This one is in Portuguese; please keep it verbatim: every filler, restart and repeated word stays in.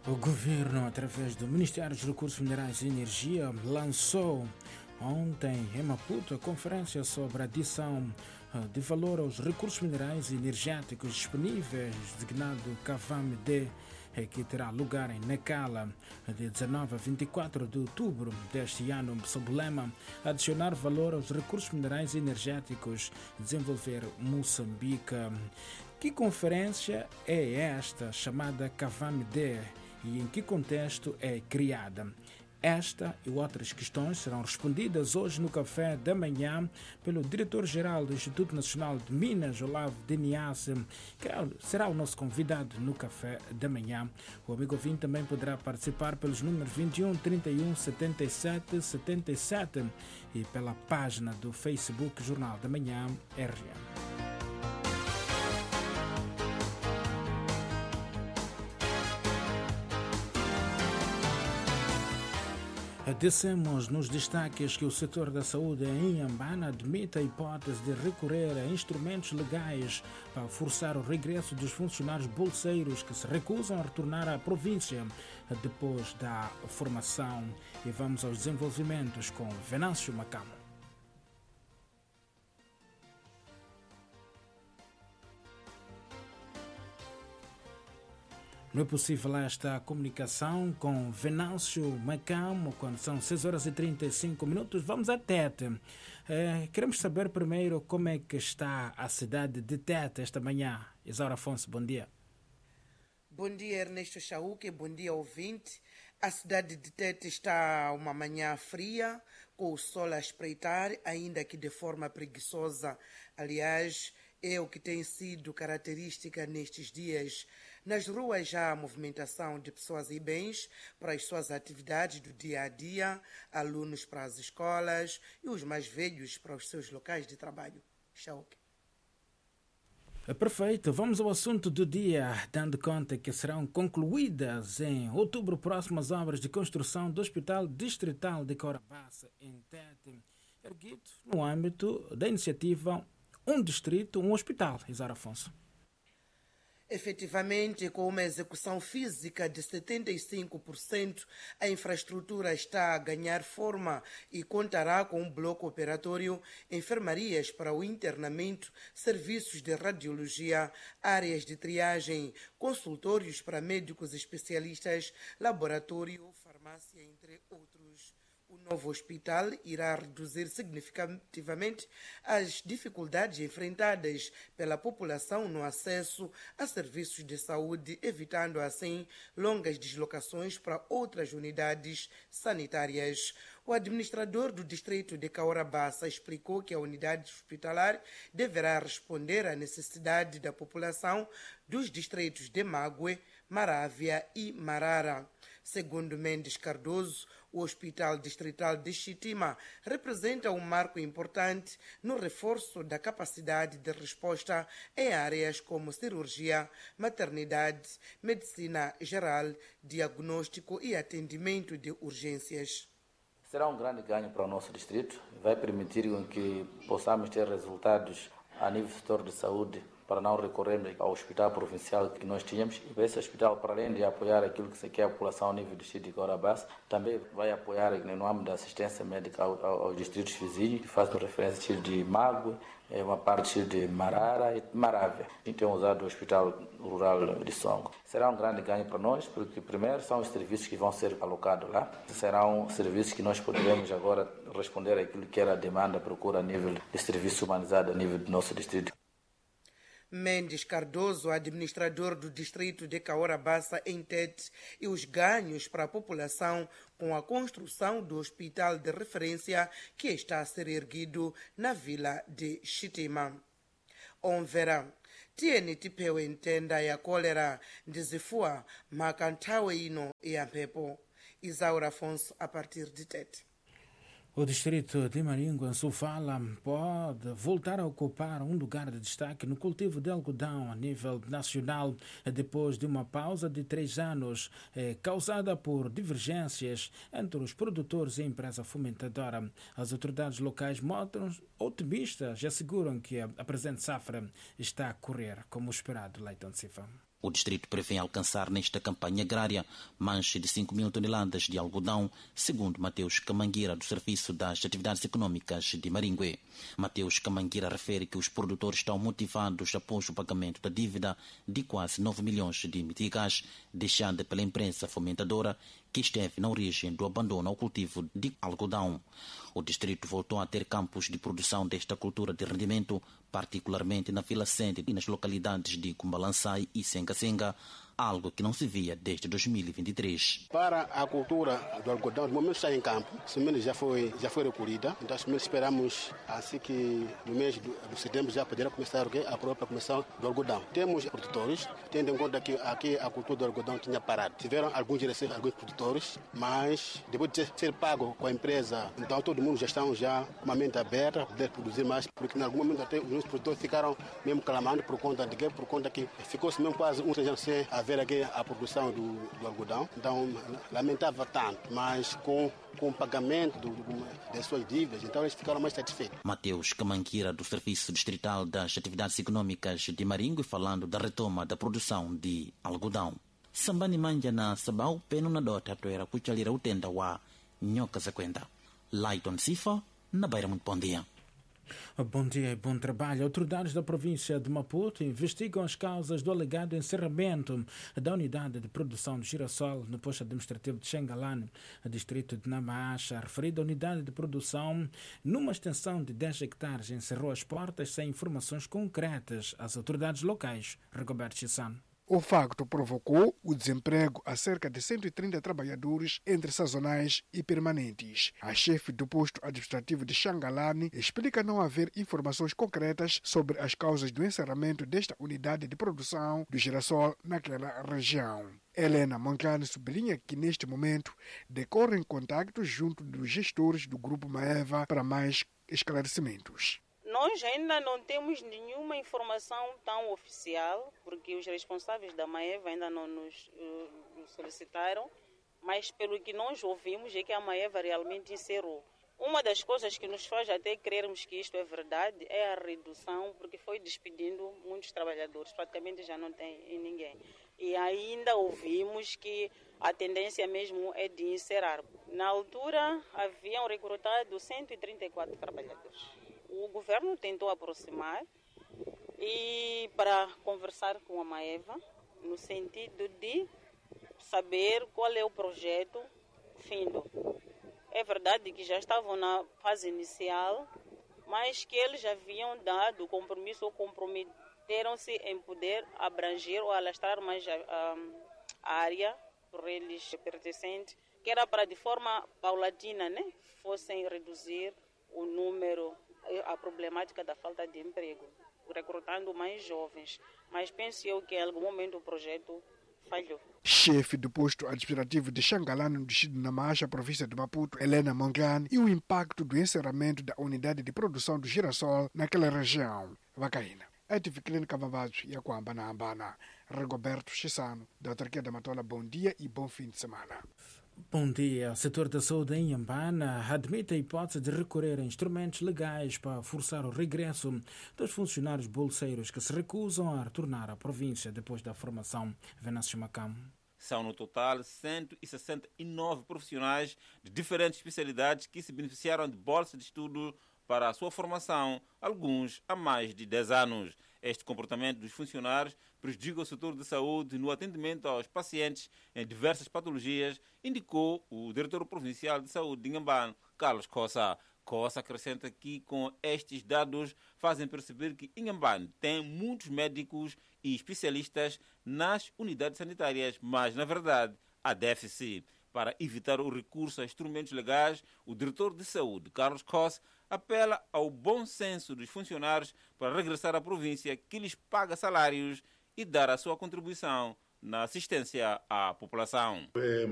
O governo, através do Ministério dos Recursos Minerais e Energia, lançou ontem em Maputo a conferência sobre a adição de valor aos recursos minerais e energéticos disponíveis, designado CAVAM-D, que terá lugar em Nacala de dezanove a vinte e quatro de outubro deste ano, sob o lema Adicionar valor aos recursos minerais e energéticos, desenvolver Moçambique. Que conferência é esta chamada CAVAM-D e em que contexto é criada? Esta e outras questões serão respondidas hoje no café da manhã pelo diretor-geral do Instituto Nacional de Minas, Olavo Deniasse, que será o nosso convidado no café da manhã. O amigo ouvinte também poderá participar pelos números vinte e um, trinta e um, setenta e sete, setenta e sete e pela página do Facebook Jornal da Manhã R M. Dissemos nos destaques que o setor da saúde em Inhambane admite a hipótese de recorrer a instrumentos legais para forçar o regresso dos funcionários bolseiros que se recusam a retornar à província depois da formação. E vamos aos desenvolvimentos com Venâncio Macamo. Não é possível esta comunicação com Venâncio Macamo quando são seis horas e trinta e cinco minutos. Vamos a Tete. É, queremos saber primeiro como é que está a cidade de Tete esta manhã. Isaura Afonso, bom dia. Bom dia, Ernesto Chauque. Bom dia, ouvinte. A cidade de Tete está uma manhã fria, com o sol a espreitar, ainda que de forma preguiçosa. Aliás, é o que tem sido característica nestes dias. Nas ruas já há movimentação de pessoas e bens para as suas atividades do dia a dia, alunos para as escolas e os mais velhos para os seus locais de trabalho. Chauque. Perfeito, vamos ao assunto do dia, dando conta que serão concluídas em outubro próximo as obras de construção do Hospital Distrital de Corabaça, em Tete, erguido no âmbito da iniciativa Um Distrito, um Hospital. Isaura Afonso. Efetivamente, com uma execução física de setenta e cinco por cento, a infraestrutura está a ganhar forma e contará com um bloco operatório, enfermarias para o internamento, serviços de radiologia, áreas de triagem, consultórios para médicos especialistas, laboratório, farmácia, entre outros. O novo hospital irá reduzir significativamente as dificuldades enfrentadas pela população no acesso a serviços de saúde, evitando assim longas deslocações para outras unidades sanitárias. O administrador do distrito de Caurabaça explicou que a unidade hospitalar deverá responder à necessidade da população dos distritos de Mague, Marávia e Marara. Segundo Mendes Cardoso, o Hospital Distrital de Xitima representa um marco importante no reforço da capacidade de resposta em áreas como cirurgia, maternidade, medicina geral, diagnóstico e atendimento de urgências. Será um grande ganho para o nosso distrito, vai permitir que possamos ter resultados a nível do setor de saúde, para não recorrermos ao hospital provincial que nós tínhamos. E esse hospital, para além de apoiar aquilo que se quer a população ao nível do distrito de Corabaça, também vai apoiar no âmbito da assistência médica aos, aos distritos vizinhos, que fazem referência de Mague, uma parte de Marara e Marávia. E tem usado o Hospital Rural de Songo. Será um grande ganho para nós, porque primeiro são os serviços que vão ser alocados lá. Serão serviços que nós poderemos agora responder àquilo que era a demanda, a procura a nível de serviço humanizado a nível do nosso distrito. Mendes Cardoso, administrador do distrito de Caurabaça, em Tete, e os ganhos para a população com a construção do hospital de referência que está a ser erguido na vila de Xitima. Onvera, tiene tipeu entenda ya cólera ndizifua makantawe ino ya mpepo. Isaura Afonso, a partir de Tete. O distrito de Maringa, Sofala, pode voltar a ocupar um lugar de destaque no cultivo de algodão a nível nacional, depois de uma pausa de três anos eh, causada por divergências entre os produtores e a empresa fomentadora. As autoridades locais mostram otimistas e asseguram que a, a presente safra está a correr como esperado. Leiton Cifa. O distrito prevê alcançar nesta campanha agrária manche de cinco mil toneladas de algodão, segundo Mateus Camangueira, do Serviço das Atividades Econômicas de Maringue. Mateus Camangueira refere que os produtores estão motivados após o pagamento da dívida de quase nove milhões de meticais, deixada pela empresa fomentadora que esteve na origem do abandono ao cultivo de algodão. O distrito voltou a ter campos de produção desta cultura de rendimento, particularmente na Vila Sente e nas localidades de Cumbalançai e Senga-Senga, algo que não se via desde dois mil e vinte e três. Para a cultura do algodão, no momento está em campo, a semente já foi, já foi recolhida, então a semente esperamos assim que no mês de, de setembro já poderá começar a própria começar do algodão. Temos produtores, tendo em conta que aqui a cultura do algodão tinha parado. Tiveram alguns direitos, alguns produtores, mas depois de ser pago com a empresa, então todo mundo já estão já com uma mente aberta, poder produzir mais, porque em algum momento até os produtores ficaram mesmo clamando por conta de quê? Por conta que ficou-se mesmo quase um três anos sem haver aqui a produção do, do algodão. Então, lamentava tanto, mas com, com o pagamento do, do, das suas dívidas, então eles ficaram mais satisfeitos. Mateus Camangueira, do Serviço Distrital das Atividades Econômicas de Maringue, falando da retoma da produção de algodão. Sambani manja na sabau peno na dota toera kuchalira utenda wa nyoka zakwenda. Laiton Sifa, na Beira, muito bom dia. Bom dia e bom trabalho. Autoridades da província de Maputo investigam as causas do alegado encerramento da unidade de produção de girassol no posto administrativo de Xangalane, distrito de Namacha. A referida unidade de produção, numa extensão de dez hectares, encerrou as portas sem informações concretas às autoridades locais. Rigoberto Chissano. O facto provocou o desemprego a cerca de cento e trinta trabalhadores entre sazonais e permanentes. A chefe do posto administrativo de Xangalane explica não haver informações concretas sobre as causas do encerramento desta unidade de produção do girassol naquela região. Helena Monclane sublinha que neste momento decorrem contactos junto dos gestores do Grupo Maeva para mais esclarecimentos. Nós ainda não temos nenhuma informação tão oficial, porque os responsáveis da Maeva ainda não nos uh, solicitaram, mas pelo que nós ouvimos é que a Maeva realmente encerrou. Uma das coisas que nos faz até crermos que isto é verdade é a redução, porque foi despedindo muitos trabalhadores, praticamente já não tem ninguém. E ainda ouvimos que a tendência mesmo é de encerrar. Na altura haviam recrutado cento e trinta e quatro trabalhadores. O governo tentou aproximar e para conversar com a Maeva no sentido de saber qual é o projeto findo. É verdade que já estavam na fase inicial, mas que eles já haviam dado compromisso ou comprometeram-se em poder abranger ou alastrar mais a, a, a área por eles pertencente, que era para de forma paulatina, né, fossem reduzir o número, a problemática da falta de emprego, recrutando mais jovens. Mas penso eu que em algum momento o projeto falhou. Chefe do posto administrativo de Xangalane, no distrito de Namacha, província de Maputo, Helena Monclane, e o impacto do encerramento da unidade de produção do girassol naquela região. Vacaína. A T V Clínica Vavazo e a Coambana Ambana. Rigoberto Chissano, da Autarquia da Matola, bom dia e bom fim de semana. Bom dia. O setor da saúde em Ambana admite a hipótese de recorrer a instrumentos legais para forçar o regresso dos funcionários bolseiros que se recusam a retornar à província depois da formação. Venâncio Macam. São no total cento e sessenta e nove profissionais de diferentes especialidades que se beneficiaram de bolsa de estudo para a sua formação, alguns há mais de dez anos. Este comportamento dos funcionários prejudica o setor de saúde no atendimento aos pacientes em diversas patologias, indicou o diretor provincial de saúde de Inhambane, Carlos Cossa. Cossa acrescenta que com estes dados fazem perceber que Inhambane tem muitos médicos e especialistas nas unidades sanitárias, mas na verdade há déficit. Para evitar o recurso a instrumentos legais, o diretor de saúde, Carlos Cossa, apela ao bom senso dos funcionários para regressar à província que lhes paga salários e dar a sua contribuição na assistência à população.